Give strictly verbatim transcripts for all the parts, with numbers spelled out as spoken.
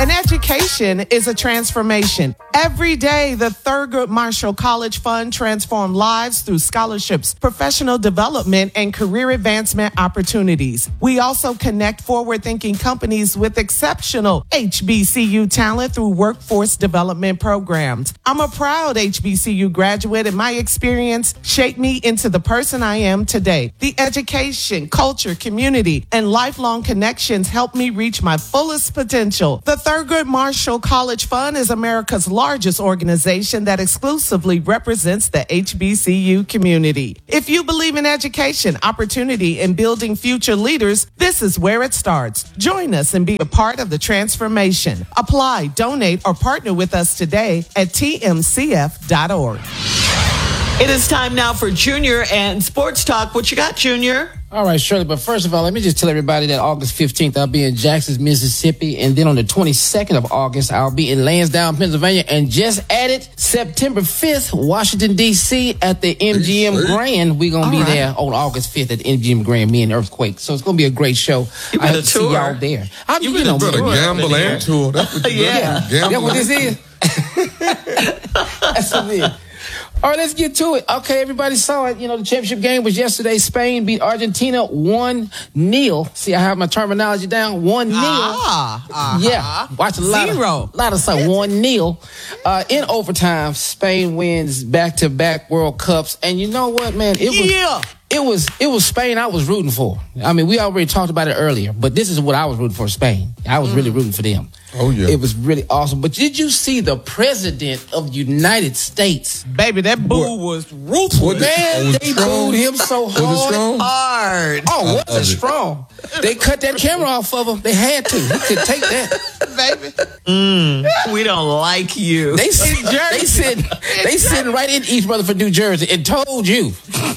An education is a transformation. Every day, the Thurgood Marshall College Fund transforms lives through scholarships, professional development, and career advancement opportunities. We also connect forward-thinking companies with exceptional H B C U talent through workforce development programs. I'm a proud H B C U graduate, and my experience shaped me into the person I am today. The education, culture, community, and lifelong connections helped me reach my fullest potential. The Thurgood Marshall College Fund is America's largest organization that exclusively represents the H B C U community. If you believe in education, opportunity, and building future leaders, this is where it starts. Join us and be a part of the transformation. Apply, donate, or partner with us today at T M C F dot org. It is time now for Junior and Sports Talk. What you got, Junior? All right, Shirley, but first of all, let me just tell everybody that August fifteenth, I'll be in Jackson, Mississippi, and then on the twenty-second of August, I'll be in Lansdowne, Pennsylvania, and just added September fifth, Washington, D C at the M G M Grand. We're going to be right there on August fifth at the M G M Grand, me and Earthquake. So it's going to be a great show. You I better hope to tour. see y'all there. I, You, you better, know, better tour. gamble and tour. That's what you Yeah. Gamble. That's what this is. That's what it is. All right, let's get to it. Okay, everybody saw it. You know, the championship game was yesterday. Spain beat Argentina one nil. See, I have my terminology down. one nil. Ah, uh-huh. Yeah. Watch a lot Zero. of, lot of stuff. one nil. Uh, in overtime, Spain wins back-to-back World Cups. And you know what, man? It was, Yeah. It was it was Spain I was rooting for. I mean, we already talked about it earlier, but this is what I was rooting for, Spain. I was really rooting for them. Oh, yeah. It was really awesome. But did you see the president of the United States? Baby, that boo What? was ruthless. What? Man, Was it they strong? booed him so hard. Was it strong? Hard. Oh, was love it it. strong? They cut that camera off of him. They had to. He could take that. Baby. We don't like you. They sit, they sit, they sitting right in East Rutherford, New Jersey, and told you.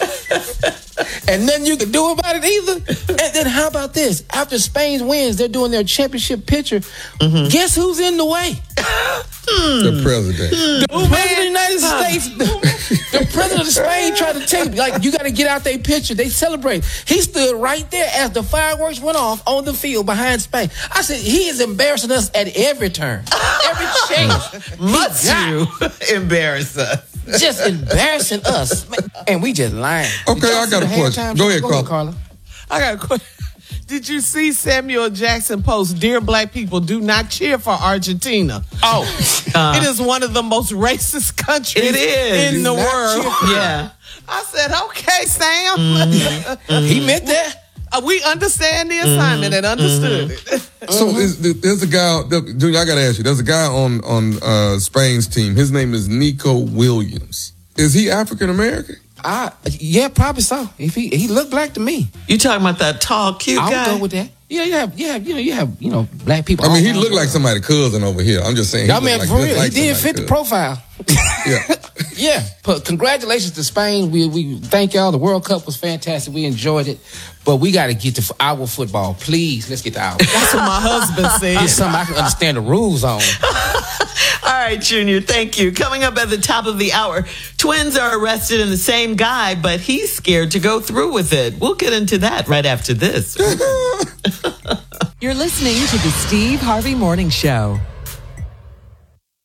And nothing you can do about it either. And then how about this? After Spain wins, they're doing their championship picture. Mm-hmm. Guess who's in the way? The president. The president of the United States. The, the president of Spain tried to take, like, you got to get out their picture. They celebrate. He stood right there as the fireworks went off on the field behind Spain. I said, he is embarrassing us at every turn. Every chance. Must He got- you embarrass us? Just embarrassing us. And we just lying. Okay, Did y'all I see got a the question. halftime Go show? ahead, Carla. Carla. I got a question. Did you see Samuel Jackson post, "Dear Black people, do not cheer for Argentina"? Oh, It is one of the most racist countries It is. in the Do not world. cheer for- Yeah. I said, okay, Sam. he meant that. Uh, we understand the assignment and understood it. So is, there's a guy, Junior, I got to ask you, there's a guy on, on uh, Spain's team. His name is Nico Williams. Is he African-American? I, yeah, probably so. If he he looked black to me, You talking about that tall, cute I would guy? go with that. Yeah, you have, you have, you know, you have, you know, black people. I mean, all he around looked the like world. somebody's cousin over here. I'm just saying. He I looked mean, like, for just real, like he did fit the somebody's profile. Yeah. Yeah, but congratulations to Spain. We we thank y'all. The World Cup was fantastic. We enjoyed it, but we got to get to our football, please. Let's get to our. That's what my husband said. Get something I can understand the rules on. All right, Junior, thank you. Coming up at the top of the hour, twins are arrested in the same guy, but he's scared to go through with it. We'll get into that right after this. You're listening to the Steve Harvey Morning Show.